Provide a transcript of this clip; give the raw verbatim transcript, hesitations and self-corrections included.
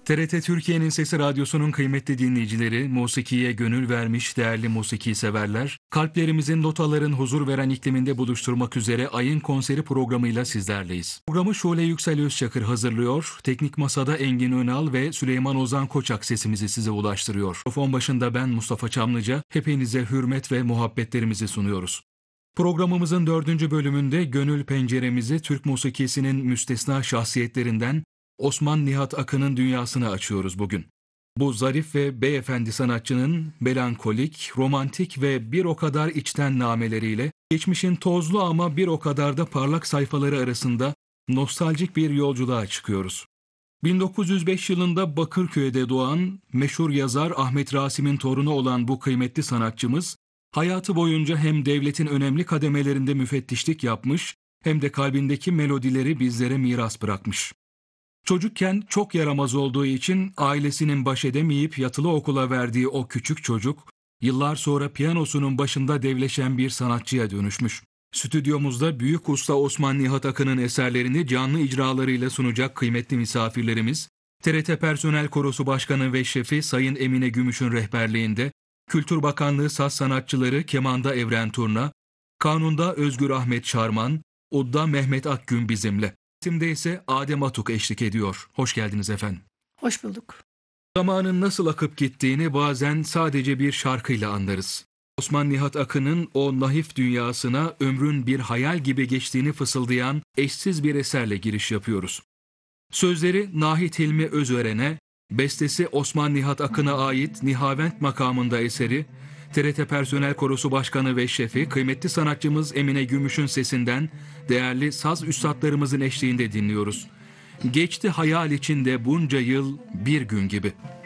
T R T Türkiye'nin Sesi Radyosu'nun kıymetli dinleyicileri, musikiye gönül vermiş değerli musiki severler, kalplerimizin notaların huzur veren ikliminde buluşturmak üzere Ayın Konseri programıyla sizlerleyiz. Programı Şule Yüksel Özçakır hazırlıyor, teknik masada Engin Önal ve Süleyman Ozan Koçak sesimizi size ulaştırıyor. Mikrofon başında ben Mustafa Çamlıca, hepinize hürmet ve muhabbetlerimizi sunuyoruz. Programımızın dördüncü bölümünde gönül penceremizi Türk musikisinin müstesna şahsiyetlerinden Osman Nihat Akın'ın dünyasını açıyoruz bugün. Bu zarif ve beyefendi sanatçının melankolik, romantik ve bir o kadar içten nameleriyle geçmişin tozlu ama bir o kadar da parlak sayfaları arasında nostaljik bir yolculuğa çıkıyoruz. bin dokuz yüz beş yılında Bakırköy'de doğan meşhur yazar Ahmet Rasim'in torunu olan bu kıymetli sanatçımız, hayatı boyunca hem devletin önemli kademelerinde müfettişlik yapmış hem de kalbindeki melodileri bizlere miras bırakmış. Çocukken çok yaramaz olduğu için ailesinin baş edemeyip yatılı okula verdiği o küçük çocuk, yıllar sonra piyanosunun başında devleşen bir sanatçıya dönüşmüş. Stüdyomuzda büyük usta Osman Nihat Akın'ın eserlerini canlı icralarıyla sunacak kıymetli misafirlerimiz, T R T Personel Korosu Başkanı ve Şefi Sayın Emine Gümüş'ün rehberliğinde, Kültür Bakanlığı saz sanatçıları Kemanda Evren Turna, Kanun'da Özgür Ahmet Şarman, Udda Mehmet Akgün bizimle. Şimdi ise Adem Atuk eşlik ediyor. Hoş geldiniz efendim. Hoş bulduk. Zamanın nasıl akıp gittiğini bazen sadece bir şarkıyla anlarız. Osman Nihat Akın'ın o naif dünyasına ömrün bir hayal gibi geçtiğini fısıldayan eşsiz bir eserle giriş yapıyoruz. Sözleri Nahit Hilmi Özören'e, bestesi Osman Nihat Akın'a ait Nihavent makamında eseri, T R T Personel Korosu Başkanı ve Şefi kıymetli sanatçımız Emine Gümüş'ün sesinden değerli saz üstadlarımızın eşliğinde dinliyoruz. Geçti hayal içinde bunca yıl bir gün gibi.